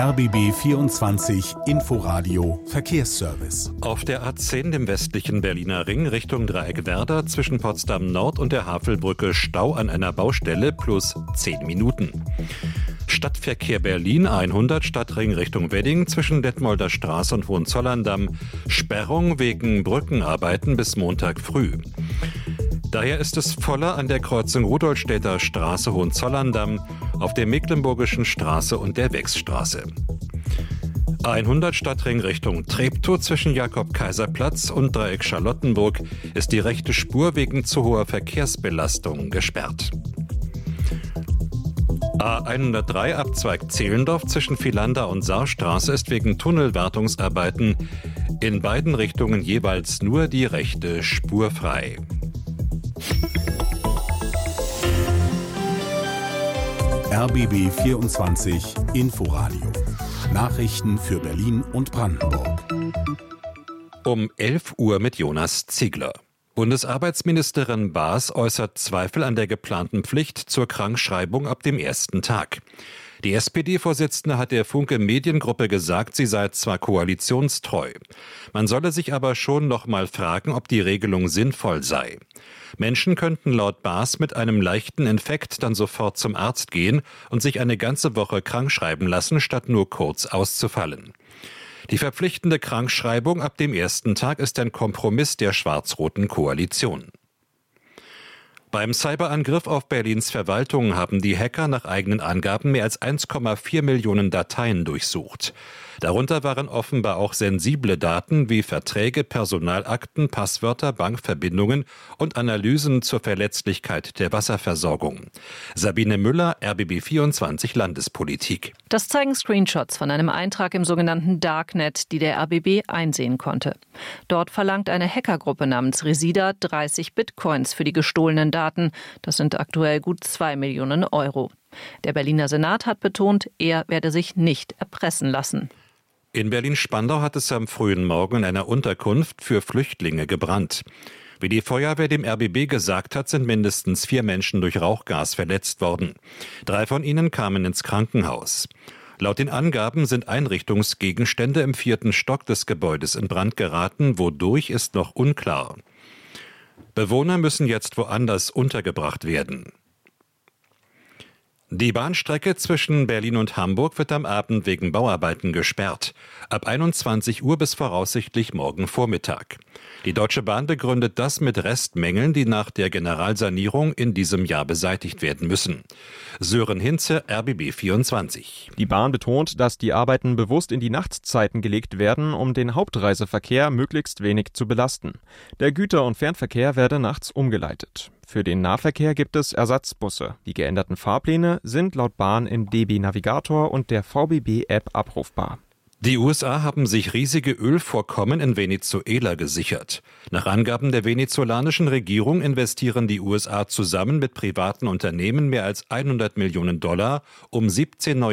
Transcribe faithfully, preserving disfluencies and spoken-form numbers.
R B B vierundzwanzig Inforadio Verkehrsservice. Auf der A zehn, dem westlichen Berliner Ring, Richtung Dreieck Werder, zwischen Potsdam Nord und der Havelbrücke Stau an einer Baustelle plus zehn Minuten. Stadtverkehr Berlin hundert, Stadtring Richtung Wedding, zwischen Detmolder Straße und Hohenzollern-Damm. Sperrung wegen Brückenarbeiten bis Montag früh. Daher ist es voller an der Kreuzung Rudolstädter Straße Hohenzollern-Damm, auf der Mecklenburgischen Straße und der Wechsstraße. hundert, Stadtring Richtung Treptow, zwischen Jakob-Kaiser-Platz und Dreieck Charlottenburg ist die rechte Spur wegen zu hoher Verkehrsbelastung gesperrt. A hundertdrei, Abzweig Zehlendorf zwischen Vielander und Saarstraße ist wegen Tunnelwartungsarbeiten in beiden Richtungen jeweils nur die rechte Spur frei. R B B vierundzwanzig Inforadio. Nachrichten für Berlin und Brandenburg. Um elf Uhr mit Jonas Ziegler. Bundesarbeitsministerin Baas äußert Zweifel an der geplanten Pflicht zur Krankschreibung ab dem ersten Tag. Die S P D-Vorsitzende hat der Funke Mediengruppe gesagt, sie sei zwar koalitionstreu. Man solle sich aber schon noch mal fragen, ob die Regelung sinnvoll sei. Menschen könnten laut Baas mit einem leichten Infekt dann sofort zum Arzt gehen und sich eine ganze Woche krankschreiben lassen, statt nur kurz auszufallen. Die verpflichtende Krankschreibung ab dem ersten Tag ist ein Kompromiss der schwarz-roten Koalition. Beim Cyberangriff auf Berlins Verwaltung haben die Hacker nach eigenen Angaben mehr als eins Komma vier Millionen Dateien durchsucht. Darunter waren offenbar auch sensible Daten wie Verträge, Personalakten, Passwörter, Bankverbindungen und Analysen zur Verletzlichkeit der Wasserversorgung. Sabine Müller, R B B vierundzwanzig Landespolitik. Das zeigen Screenshots von einem Eintrag im sogenannten Darknet, die der R B B einsehen konnte. Dort verlangt eine Hackergruppe namens Resida dreißig Bitcoins für die gestohlenen Daten. Das sind aktuell gut zwei Millionen Euro. Der Berliner Senat hat betont, er werde sich nicht erpressen lassen. In Berlin-Spandau hat es am frühen Morgen in einer Unterkunft für Flüchtlinge gebrannt. Wie die Feuerwehr dem R B B gesagt hat, sind mindestens vier Menschen durch Rauchgas verletzt worden. Drei von ihnen kamen ins Krankenhaus. Laut den Angaben sind Einrichtungsgegenstände im vierten Stock des Gebäudes in Brand geraten, wodurch ist noch unklar. Bewohner müssen jetzt woanders untergebracht werden. Die Bahnstrecke zwischen Berlin und Hamburg wird am Abend wegen Bauarbeiten gesperrt. Ab einundzwanzig Uhr bis voraussichtlich morgen Vormittag. Die Deutsche Bahn begründet das mit Restmängeln, die nach der Generalsanierung in diesem Jahr beseitigt werden müssen. Sören Hinze, R B B vierundzwanzig. Die Bahn betont, dass die Arbeiten bewusst in die Nachtzeiten gelegt werden, um den Hauptreiseverkehr möglichst wenig zu belasten. Der Güter- und Fernverkehr werde nachts umgeleitet. Für den Nahverkehr gibt es Ersatzbusse. Die geänderten Fahrpläne sind laut Bahn im D B Navigator und der V B B-App abrufbar. Die U S A haben sich riesige Ölvorkommen in Venezuela gesichert. Nach Angaben der venezolanischen Regierung investieren die U S A zusammen mit privaten Unternehmen mehr als hundert Millionen Dollar, um siebzehn neue